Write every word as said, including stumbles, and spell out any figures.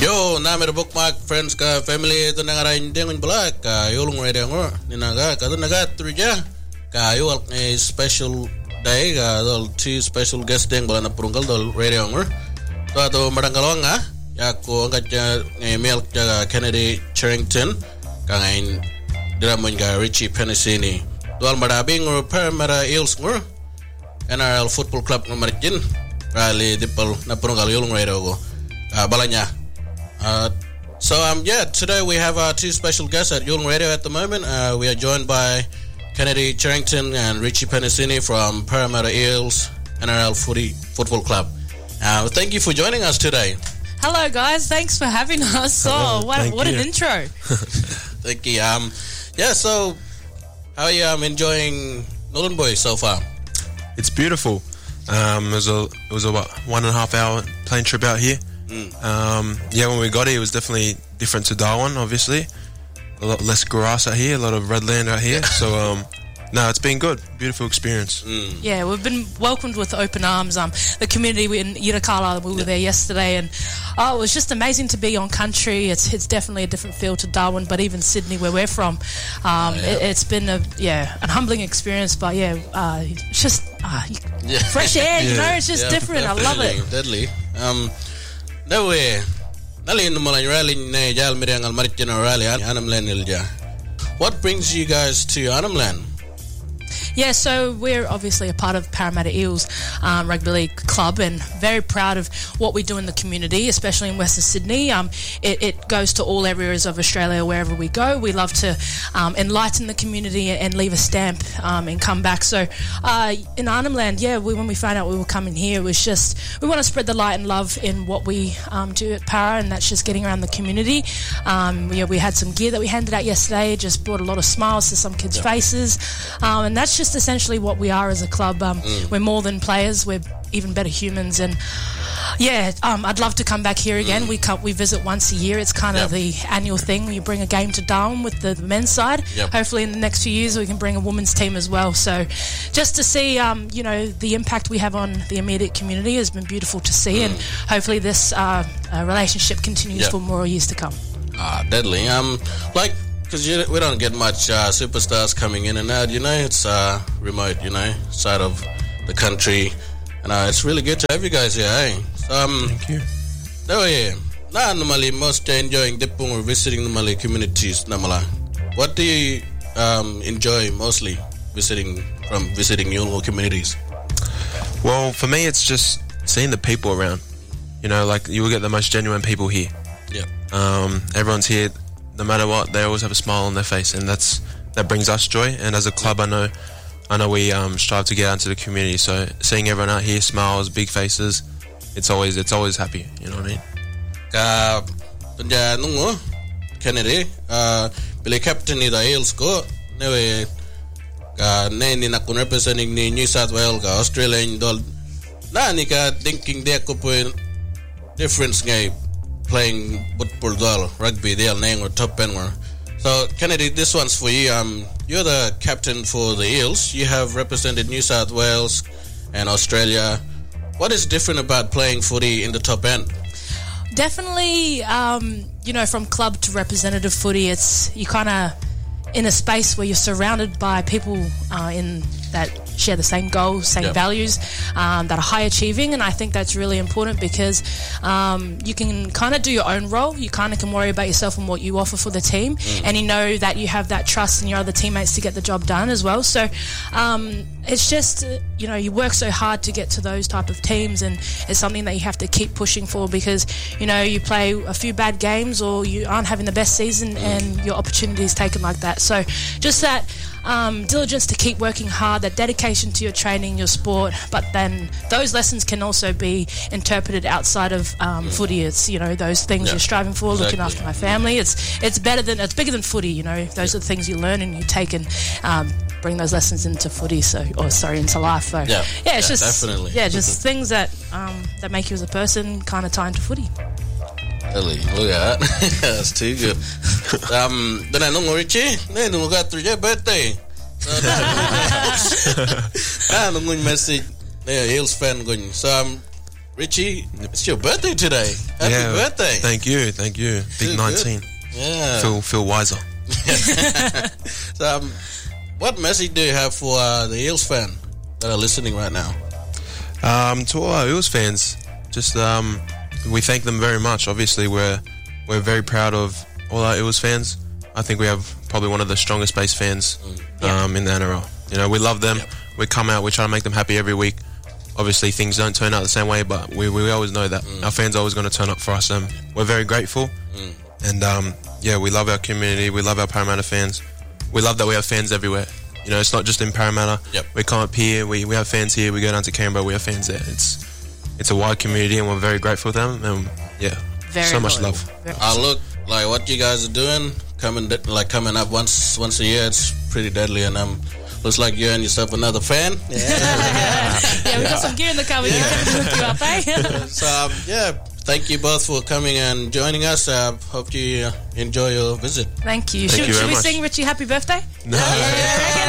Yo, namer bookmark friends ka family ito na nga rin din bala ka yulong radio ngo ninaga ka naga truja ka yul a special day ka dol two special guest ding bala na prungkal dol radio ngo to ato madangalong nga ya ko angkat ja email ja Kennedy Charrington ka ngain dramon ga Richie Penasini dol madabing ngo Parramatta Eels ngo N R L Football Club ngo marjin rally dipal na prungkal yulong radio go balanya. Uh, so um yeah, today we have our two special guests at Yulong Radio at the moment. Uh, we are joined by Kennedy Charrington and Richie Penasini from Parramatta Eels N R L Footy Football Club. Uh, thank you for joining us today. Hello guys, thanks for having us. Oh, what, what an intro. Thank you. Um, yeah, so how are you um, enjoying Nhulunbuy so far? It's beautiful. Um, it was a it was a what, one and a half hour plane trip out here. Mm. Um, yeah, when we got here, it was definitely different to Darwin, obviously. A lot less grass out here, a lot of red land out here. So, um, no, it's been good. Beautiful experience. Mm. Yeah, we've been welcomed with open arms. Um, the community in Yirrkala, we were there yesterday, and oh, it was just amazing to be on country. It's it's definitely a different feel to Darwin, but even Sydney, where we're from, um, oh, yeah. it, it's been a yeah an humbling experience. But yeah, uh, it's just uh, yeah. fresh air, yeah. you know, it's just yeah, different. I love it. Deadly. Um, no way. Nali numalan rally ne jal mirangal marchina rally Arnhem Ilja. What brings you guys to Arnhem Land? Yeah, so we're obviously a part of Parramatta Eels um, Rugby League Club, and very proud of what we do in the community, especially in Western Sydney. Um, it, it goes to all areas of Australia wherever we go. We love to um, enlighten the community and leave a stamp um, and come back. So uh, in Arnhem Land, yeah, we, when we found out we were coming here, it was just, we want to spread the light and love in what we um, do at Para, and that's just getting around the community. Um, yeah, we had some gear that we handed out yesterday, just brought a lot of smiles to some kids' yeah. faces, um, and that's just essentially what we are as a club. Um, mm. We're more than players, we're even better humans, and yeah, um, I'd love to come back here again. Mm. We come, we visit once a year. It's kind of yep. the annual thing. You bring a game to Darwin with the, the men's side. Yep. Hopefully in the next few years we can bring a women's team as well. So just to see, um, you know, the impact we have on the immediate community has been beautiful to see, mm. and hopefully this uh, uh, relationship continues yep. for more years to come. Ah, deadly. Um, like, because we don't get much uh, superstars coming in and out, you know, it's uh, remote, you know, side of the country, and uh, it's really good to have you guys here, eh? So, um, Thank you. No, yeah. Nah, normally, most enjoying Dipung or visiting normally communities, namala. What do you um, enjoy mostly visiting from visiting your communities? Well, for me, it's just seeing the people around. You know, like, you will get the most genuine people here. Yeah. Um, everyone's here. No matter what, they always have a smile on their face, and that's that brings us joy. And as a club, I know, I know we um, strive to get out into the community. So seeing everyone out here, smiles, big faces, it's always it's always happy. You know what I mean? Ka tunja nungo Kennedy, uh, bili captain ni da Eels ko newe ka ne ni na kun representing ni New South Wales ka Australian dol na ni ka thinking de ko po difference ngay playing football doll rugby they are name or top end or so Kennedy, this one's for you. Um you're the captain for the Eels. You have represented New South Wales and Australia. What is different about playing footy in the top end? Definitely um you know, from club to representative footy, it's you kind of in a space where you're surrounded by people uh, in that share the same goals, same yep. values, um, that are high achieving, and I think that's really important because um, you can kind of do your own role. You kind of can worry about yourself and what you offer for the team, mm. and you know that you have that trust in your other teammates to get the job done as well. So um, it's just, uh, you know, you work so hard to get to those type of teams, and it's something that you have to keep pushing for because, you know, you play a few bad games or you aren't having the best season mm. and your opportunity is taken like that. So just that um, diligence to keep working hard, that dedication to your training, your sport, but then those lessons can also be interpreted outside of um, mm. footy. It's, you know, those things yeah. you're striving for, exactly. looking after my family. It's it's better than, it's bigger than footy, you know. Those yeah. are the things you learn and you take and um, bring those lessons into footy, so or sorry, into life. So yeah, yeah it's yeah, just definitely. yeah, just things that um, that make you as a person kind of tie into footy. Really, look at that. That's too good. Um, then I know Richie. Then we got through your birthday. Ah, no good message. Yeah, Eels fan going. So um, Richie, it's your birthday today. Happy yeah, birthday. Thank you, thank you. Big Good, nineteen. good. Yeah. Feel, feel wiser. So, um, what message do you have for uh, the Eels fan that are listening right now? Um, to all our Eels fans, just um, we thank them very much. Obviously, we're we're very proud of all our Eels fans. I think we have probably one of the strongest base fans Mm. um, in the N R L. You know, we love them. Yep. We come out, we try to make them happy every week. Obviously, things don't turn out the same way, but we, we always know that Mm. our fans are always going to turn up for us. And we're very grateful. Mm. And um, yeah, we love our community. We love our Parramatta fans. We love that we have fans everywhere. You know, it's not just in Parramatta. Yep. We come up here. We, we have fans here. We go down to Canberra. We have fans there. It's it's a wide community, and we're very grateful to them. And yeah, Very so much loyal. love. Very- I look like what you guys are doing, coming like coming up once once a year. It's pretty deadly, and um, looks like you and yourself another fan. Yeah. yeah, we got some gear in the cupboard. Yeah. You hook you up, eh? So um, yeah, thank you both for coming and joining us. Uh, hope you uh, enjoy your visit. Thank you. Thank should you should very we much. sing Richie happy birthday? No. Yeah,